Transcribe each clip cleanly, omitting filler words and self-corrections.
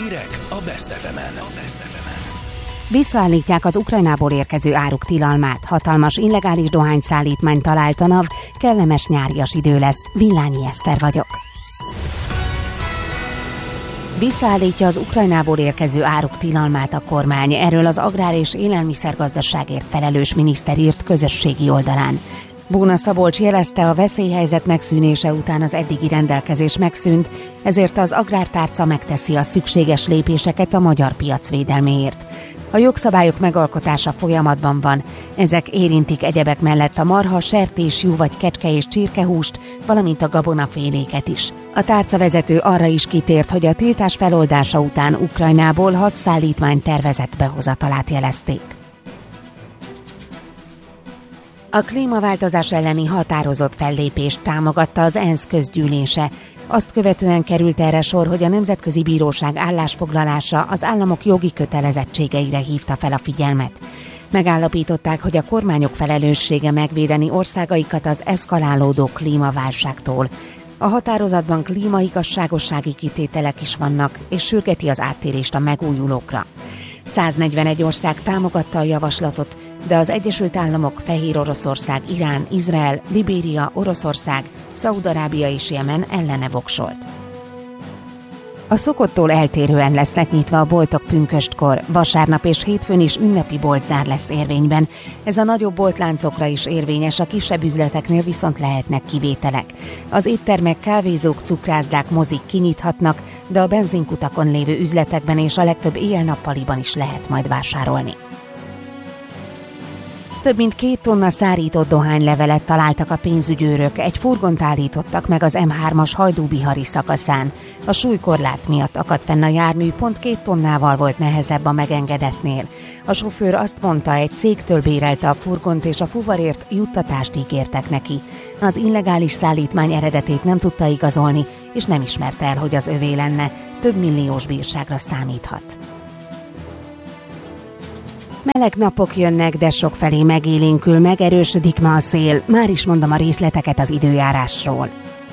Hírek a Best FM-en. Visszaállítják az Ukrajnából érkező áruk tilalmát. Hatalmas illegális dohányszállítmányt talált a NAV, kellemes nyárias idő lesz. Villányi Eszter vagyok. Visszaállítja az Ukrajnából érkező áruk tilalmát a kormány. Erről az Agrár- és Élelmiszergazdaságért felelős miniszter írt közösségi oldalán. Bóna Szabolcs jelezte, a veszélyhelyzet megszűnése után az eddigi rendelkezés megszűnt, ezért az agrártárca megteszi a szükséges lépéseket a magyar piac védelméért. A jogszabályok megalkotása folyamatban van, ezek érintik egyebek mellett a marha, sertés, juh vagy kecske és csirkehúst, valamint a gabonaféléket is. A tárcavezető arra is kitért, hogy a tiltás feloldása után Ukrajnából 6 szállítmány tervezett behozatalát jelezték. A klímaváltozás elleni határozott fellépést támogatta az ENSZ közgyűlése. Azt követően került erre sor, hogy a Nemzetközi Bíróság állásfoglalása az államok jogi kötelezettségeire hívta fel a figyelmet. Megállapították, hogy a kormányok felelőssége megvédeni országaikat az eszkalálódó klímaválságtól. A határozatban klímaigazságossági kitételek is vannak, és sürgeti az áttérést a megújulókra. 141 ország támogatta a javaslatot, de az Egyesült Államok, Fehéroroszország, Irán, Izrael, Libéria, Oroszország, Szaúd-Arábia és Jemen ellene voksolt. A szokottól eltérően lesznek nyitva a boltok pünköstkor, vasárnap és hétfőn is ünnepi boltzár lesz érvényben. Ez a nagyobb boltláncokra is érvényes, a kisebb üzleteknél viszont lehetnek kivételek. Az éttermek, kávézók, cukrászdák, mozik kinyithatnak, de a benzinkutakon lévő üzletekben és a legtöbb éjjel-nappaliban is lehet majd vásárolni. Több mint 2 tonna szárított dohánylevelet találtak a pénzügyőrök, egy furgont állítottak meg az M3-as Hajdú-Bihari szakaszán. A súlykorlát miatt akadt fenn a jármű, pont 2 tonnával volt nehezebb a megengedettnél. A sofőr azt mondta, egy cégtől bérelte a furgont, és a fuvarért juttatást ígértek neki. Az illegális szállítmány eredetét nem tudta igazolni, és nem ismerte el, hogy az övé lenne. Több milliós bírságra számíthat. Meleg napok jönnek, de sokfelé megélénkül, megerősödik ma a szél. Már is mondom a részleteket az időjárásról.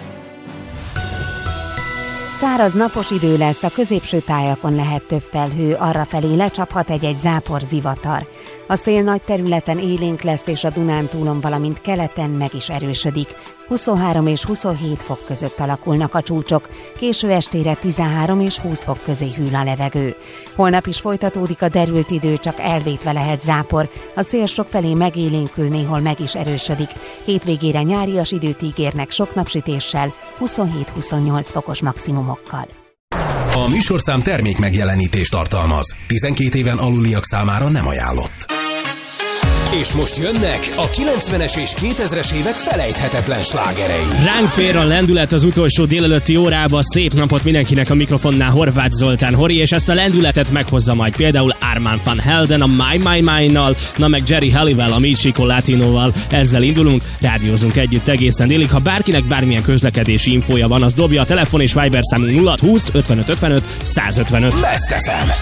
Száraz napos idő lesz, a középső tájakon lehet több felhő, arrafelé lecsaphat egy-egy zápor, zivatar. A szél nagy területen élénk lesz, és a Dunántúlon, valamint keleten meg is erősödik. 23 és 27 fok között alakulnak a csúcsok, késő estére 13 és 20 fok közé hűl a levegő. Holnap is folytatódik a derült idő, csak elvétve lehet zápor, a szél sokfelé megélénkül, néhol meg is erősödik. Hétvégére nyárias időt ígérnek sok napsütéssel, 27-28 fokos maximumokkal. A műsorszám termék megjelenítést tartalmaz. 12 éven aluliak számára nem ajánlott. És most jönnek a 90-es és 2000-es évek felejthetetlen slágerei. Ránk fér a lendület az utolsó délelőtti órába. Szép napot mindenkinek a mikrofonnál, Horváth Zoltán Hori, és ezt a lendületet meghozza majd például Armand van Helden a My-My-My-nal, na meg Jerry Halliwell a Mi Chico Latinoval. Ezzel indulunk, rádiózunk együtt egészen délig. Ha bárkinek bármilyen közlekedési infója van, az dobja a telefon és Viber számunk 0 20 55 55 155. Best FM.